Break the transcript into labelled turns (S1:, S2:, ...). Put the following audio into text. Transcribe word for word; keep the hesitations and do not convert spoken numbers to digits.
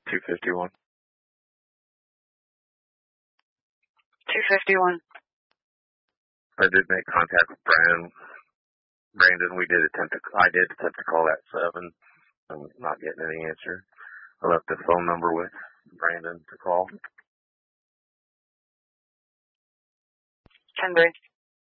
S1: two fifty-one.
S2: two fifty-one.
S1: I did make contact with Brandon. Brandon, we did attempt to, I did attempt to call at seven. I'm not getting any answer. I left the phone number with Brandon to call.
S2: ten three.